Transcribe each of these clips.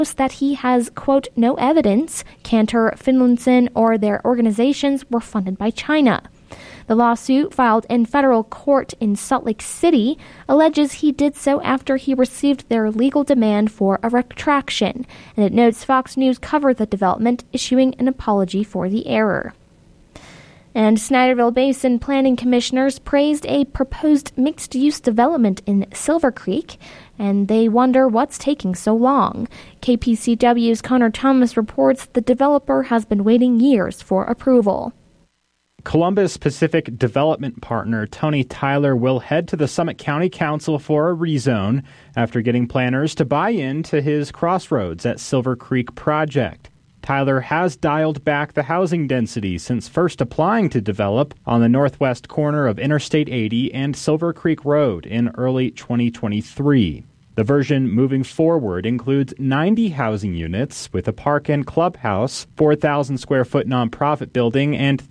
that he has, quote, no evidence Cantor, Finlayson, or their organizations were funded by China. The lawsuit, filed in federal court in Salt Lake City, alleges he did so after he received their legal demand for a retraction, and it notes Fox News covered the development, issuing an apology for the error. And Snyderville Basin planning commissioners praised a proposed mixed-use development in Silver Creek, and they wonder what's taking so long. KPCW's Connor Thomas reports the developer has been waiting years for approval. Columbus Pacific development partner Tony Tyler will head to the Summit County Council for a rezone after getting planners to buy into his Crossroads at Silver Creek project. Tyler has dialed back the housing density since first applying to develop on the northwest corner of Interstate 80 and Silver Creek Road in early 2023. The version moving forward includes 90 housing units with a park and clubhouse, 4,000 square foot nonprofit building, and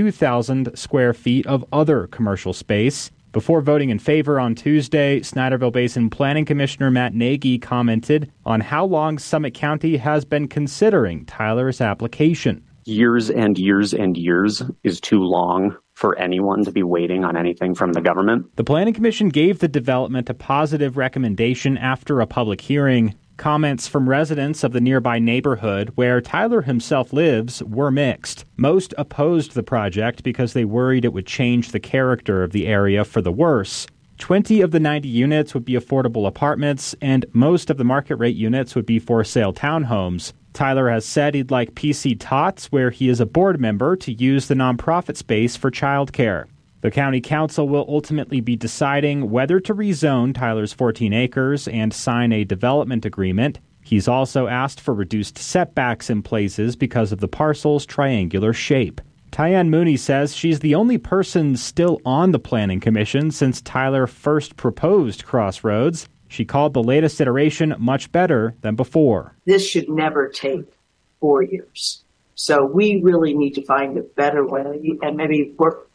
32,000 square feet of other commercial space. Before voting in favor on Tuesday, Snyderville Basin Planning Commissioner Matt Nagy commented on how long Summit County has been considering Tyler's application. Years and years and years is too long for anyone to be waiting on anything from the government. The Planning Commission gave the development a positive recommendation after a public hearing. Comments from residents of the nearby neighborhood where Tyler himself lives were mixed. Most opposed the project because they worried it would change the character of the area for the worse. 20 of the 90 units would be affordable apartments, and most of the market rate units would be for sale townhomes. Tyler has said he'd like PC Tots, where he is a board member, to use the nonprofit space for childcare. The county council will ultimately be deciding whether to rezone Tyler's 14 acres and sign a development agreement. He's also asked for reduced setbacks in places because of the parcel's triangular shape. Tyann Mooney says she's the only person still on the Planning Commission since Tyler first proposed Crossroads. She called the latest iteration much better than before. This should never take 4 years. So we really need to find a better way, and maybe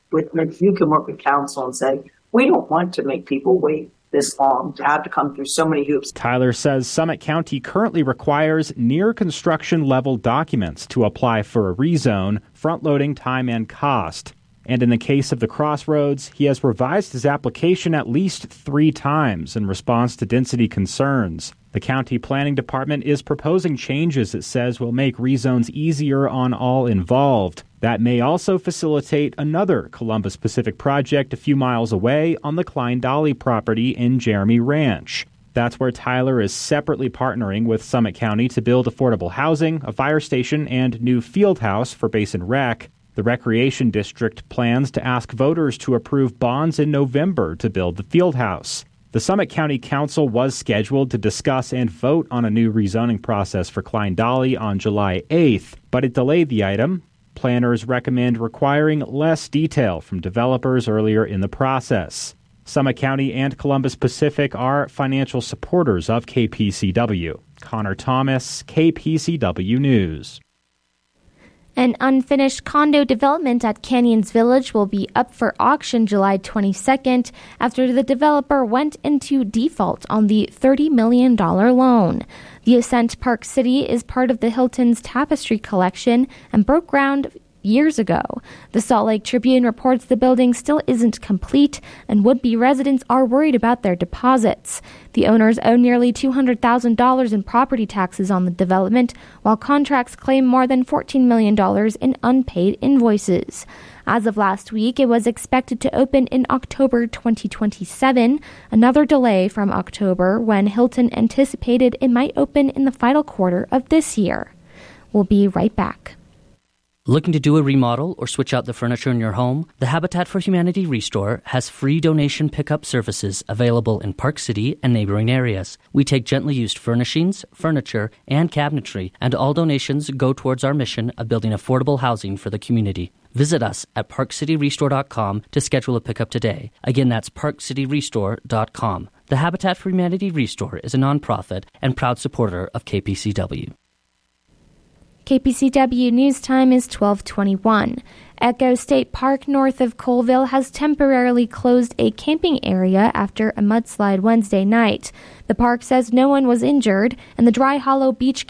you can work with council and say, we don't want to make people wait this long, to have to come through so many hoops. Tyler says Summit County currently requires near construction level documents to apply for a rezone, front-loading time and cost. And in the case of the Crossroads, he has revised his application at least 3 times in response to density concerns. The county planning department is proposing changes it says will make rezones easier on all involved. That may also facilitate another Columbus Pacific project a few miles away on the Klein Dolly property in Jeremy Ranch. That's where Tyler is separately partnering with Summit County to build affordable housing, a fire station, and new field house for Basin Rec. The Recreation District plans to ask voters to approve bonds in November to build the field house. The Summit County Council was scheduled to discuss and vote on a new rezoning process for Klein Dolly on July 8th, but it delayed the item. Planners recommend requiring less detail from developers earlier in the process. Summit County and Columbus Pacific are financial supporters of KPCW. Connor Thomas, KPCW News. An unfinished condo development at Canyons Village will be up for auction July 22nd after the developer went into default on the $30 million loan. The Ascent Park City is part of the Hilton's Tapestry collection and broke ground years ago. The Salt Lake Tribune reports the building still isn't complete and would-be residents are worried about their deposits. The owners owe nearly $200,000 in property taxes on the development, while contracts claim more than $14 million in unpaid invoices. As of last week, it was expected to open in October 2027, another delay from October when Hilton anticipated it might open in the final quarter of this year. We'll be right back. Looking to do a remodel or switch out the furniture in your home? The Habitat for Humanity Restore has free donation pickup services available in Park City and neighboring areas. We take gently used furnishings, furniture, and cabinetry, and all donations go towards our mission of building affordable housing for the community. Visit us at parkcityrestore.com to schedule a pickup today. Again, that's parkcityrestore.com. The Habitat for Humanity Restore is a nonprofit and proud supporter of KPCW. KPCW News Time is 12:21. Echo State Park north of Colville has temporarily closed a camping area after a mudslide Wednesday night. The park says no one was injured, and the Dry Hollow Beach